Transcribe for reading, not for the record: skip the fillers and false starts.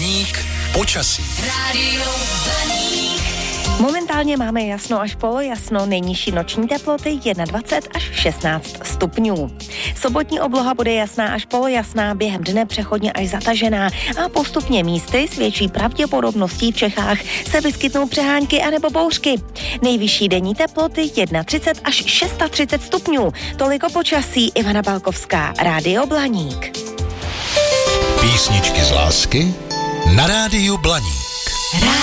Blaník počasí. Rádio Blaník. Momentálně máme jasno až polojasno, nejnižší noční teploty 21 až 16 stupňů. Sobotní obloha bude jasná až polojasná, během dne přechodně až zatažená a postupně místy s větší pravděpodobností v Čechách se vyskytnou přehánky anebo bouřky. Nejvyšší denní teploty 31 až 36 stupňů. Toliko počasí, Ivana Balkovská, Rádio Blaník. Písničky z lásky na Rádiu Blaník.